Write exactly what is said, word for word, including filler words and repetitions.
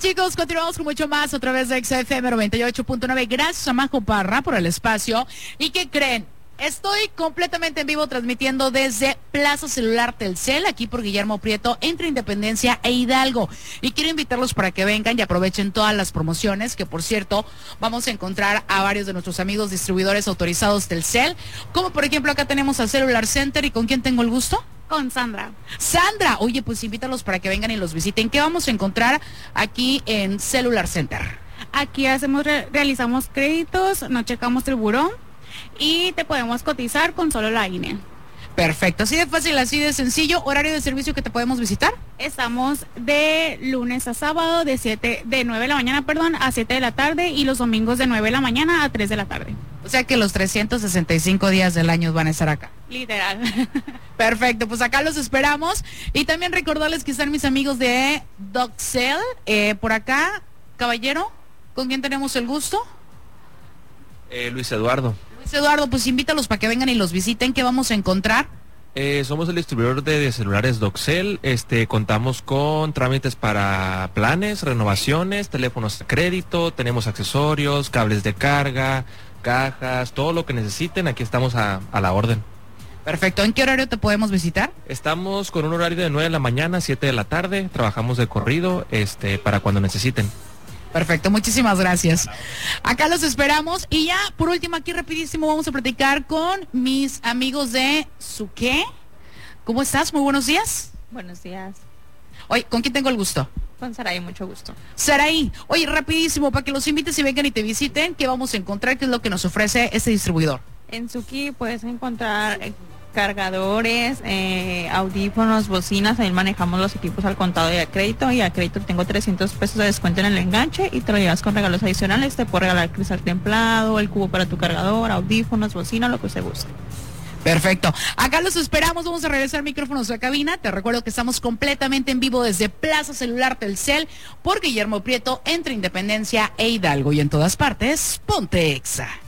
chicos, continuamos con mucho más a través de X F M noventa y ocho punto nueve. Gracias a Majo Parra por el espacio. ¿Y qué creen? Estoy completamente en vivo transmitiendo desde Plaza Celular Telcel, aquí por Guillermo Prieto, entre Independencia e Hidalgo. Y quiero invitarlos para que vengan y aprovechen todas las promociones, que por cierto, vamos a encontrar a varios de nuestros amigos distribuidores autorizados Telcel, como por ejemplo acá tenemos al Cellular Center. ¿Y con quién tengo el gusto? Con Sandra. Sandra, oye, pues invítalos para que vengan y los visiten. ¿Qué vamos a encontrar aquí en Cellular Center? Aquí hacemos, re realizamos créditos, nos checamos el buró y te podemos cotizar con solo la I N E. Perfecto, así de fácil, así de sencillo. ¿Horario de servicio que te podemos visitar? Estamos de lunes a sábado de siete, de nueve de la mañana, perdón, a siete de la tarde, y los domingos de nueve de la mañana a tres de la tarde. O sea que los trescientos sesenta y cinco días del año van a estar acá. Literal. Perfecto, pues acá los esperamos. Y también recordarles que están mis amigos de Doxel. Eh, por acá, caballero, ¿con quién tenemos el gusto? Eh, Luis Eduardo. Luis Eduardo, pues invítalos para que vengan y los visiten. ¿Qué vamos a encontrar? Eh, somos el distribuidor de, de celulares Doxel. Este, contamos con trámites para planes, renovaciones, teléfonos de crédito, tenemos accesorios, cables de carga, cajas, todo lo que necesiten. Aquí estamos a, a la orden. Perfecto, ¿en qué horario te podemos visitar? Estamos con un horario de nueve de la mañana a siete de la tarde. Trabajamos de corrido, este, para cuando necesiten. Perfecto, muchísimas gracias. Acá los esperamos. Y ya, por último, aquí rapidísimo vamos a platicar con mis amigos de Suqué. ¿Cómo estás? Muy buenos días. Buenos días. Oye, ¿con quién tengo el gusto? Con Saraí, mucho gusto. Saraí, oye, rapidísimo, para que los invites y vengan y te visiten, ¿qué vamos a encontrar? ¿Qué es lo que nos ofrece este distribuidor? En Suki puedes encontrar eh, cargadores, eh, audífonos, bocinas. Ahí manejamos los equipos al contado y al crédito. Y al crédito tengo trescientos pesos de descuento en el enganche y te lo llevas con regalos adicionales. Te puedo regalar cristal templado, el cubo para tu cargador, audífonos, bocina, lo que usted busque. Perfecto. Acá los esperamos. Vamos a regresar micrófonos a cabina. Te recuerdo que estamos completamente en vivo desde Plaza Celular Telcel por Guillermo Prieto, entre Independencia e Hidalgo. Y en todas partes, ponte Exa.